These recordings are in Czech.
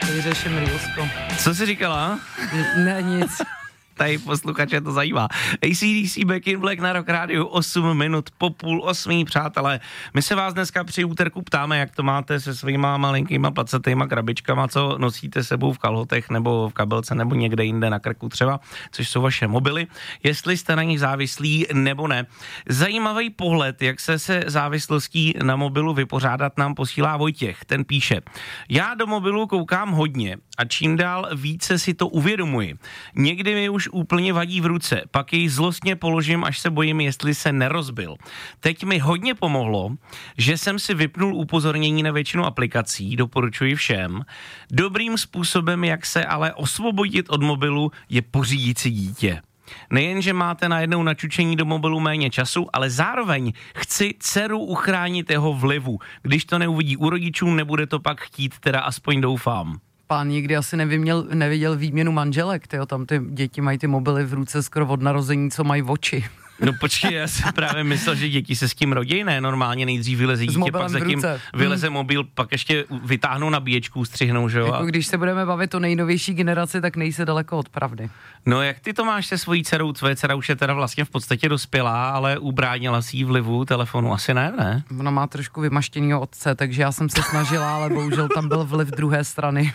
Vyřeším Reelsko. Co jsi říkala? Ne, nic. Tady posluchače to zajímá. AC/DC Back in Black na Rock Radio, 8 minut po 7:30, přátelé. My se vás dneska při úterku ptáme, jak to máte se svýma malinkýma placatýma krabičkama, co nosíte sebou v kalhotech nebo v kabelce nebo někde jinde na krku třeba, což jsou vaše mobily, jestli jste na nich závislí nebo ne. Zajímavý pohled, jak se závislostí na mobilu vypořádat, nám posílá Vojtěch. Ten píše: já do mobilu koukám hodně a čím dál více si to uvědomuji. Někdy mi už úplně vadí v ruce, pak jej zlostně položím, až se bojím, jestli se nerozbil. Teď mi hodně pomohlo, že jsem si vypnul upozornění na většinu aplikací, doporučuji všem. Dobrým způsobem, jak se ale osvobodit od mobilu, je pořídit si dítě. Nejen, že máte najednou na čučení do mobilu méně času, ale zároveň chci dceru uchránit jeho vlivu. Když to neuvidí u rodičů, nebude to pak chtít, teda aspoň doufám. Pán nikdy asi neviděl výměnu manželek, tyjo, tam ty děti mají ty mobily v ruce skoro od narození, co mají oči. No počkej, já jsem právě myslel, že děti se s tím rodí, ne? Normálně nejdřív vyleze dítě, pak zatím vyleze mobil, pak ještě vytáhnou nabíječku, střihnou, že jo? Jako když se budeme bavit o nejnovější generaci, tak nejse daleko od pravdy. No jak ty to máš se svojí dcerou? Tvoje dcera už je teda vlastně v podstatě dospělá, ale ubránila si jí vlivu telefonu asi ne? Ona má trošku vymaštěnýho otce, takže já jsem se snažila, ale bohužel tam byl vliv druhé strany.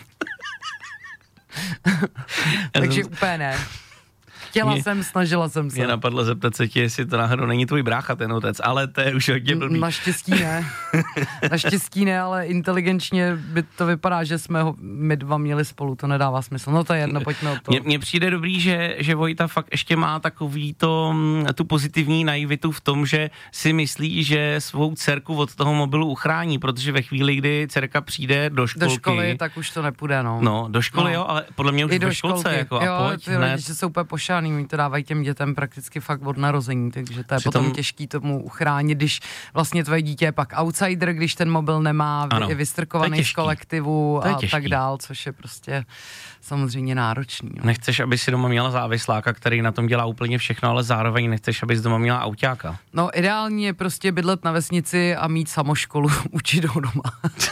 Takže úplně ne. Snažila jsem se. Mě napadlo zeptat se tě, jestli to náhodou není tvůj brácha, ten otec, ale to je už hodně blbý. Naštěstí ne, ale inteligenčně by to vypadá, že jsme my dva měli spolu, to nedává smysl. No to je jedno, pojďme od toho. Mně přijde dobrý, že Vojta fakt ještě má takový tu pozitivní naivitu v tom, že si myslí, že svou dcerku od toho mobilu uchrání, protože ve chvíli, kdy dcerka přijde do školky. Do školy, tak už to nepůjde, no. No, do školy jo, ale podle mě už ve školce, jako jo, a pojď ty rodiče jsou úplně pošáný, oni to dávají těm dětem prakticky fakt od narození, takže to je potom těžký tomu uchránit, když vlastně tvoje dítě je pak outsider, když ten mobil nemá, je vystrkovaný z kolektivu a tak dál, což je prostě samozřejmě náročný. No. Nechceš, aby si doma měla závisláka, který na tom dělá úplně všechno, ale zároveň nechceš, aby si doma měla auťáka. No ideální je prostě bydlet na vesnici a mít samoškolu, učit ho doma.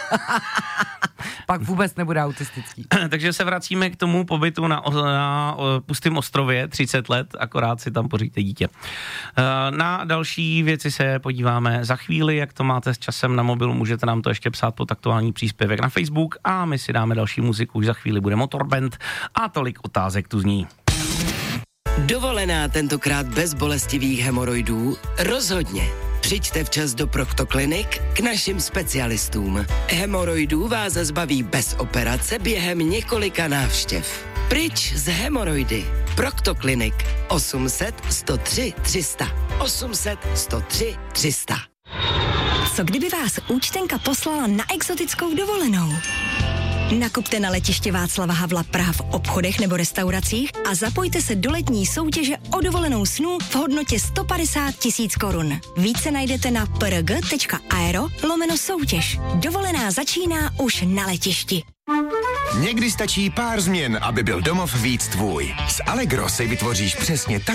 Pak vůbec nebude autistický. Takže se vracíme k tomu pobytu na pustém ostrově, 30 let, akorát si tam poříďte dítě. Na další věci se podíváme za chvíli, jak to máte s časem na mobilu, můžete nám to ještě psát pod aktuální příspěvek na Facebook a my si dáme další muziku, už za chvíli bude Motorband a tolik otázek tu zní. Dovolená tentokrát bez bolestivých hemoroidů? Rozhodně. Přijďte včas do Proctoclinic k našim specialistům. Hemoroidů vás zbaví bez operace během několika návštěv. Pryč z hemoroidy. Proctoclinic 800 103 300 800 103 300. Co kdyby vás účtenka poslala na exotickou dovolenou? Nakupte na letiště Václava Havla Praha v obchodech nebo restauracích a zapojte se do letní soutěže o dovolenou snů v hodnotě 150 000 korun. Více najdete na prg.aero/soutěž. Dovolená začíná už na letišti. Někdy stačí pár změn, aby byl domov víc tvůj. S Allegro si vytvoříš přesně tak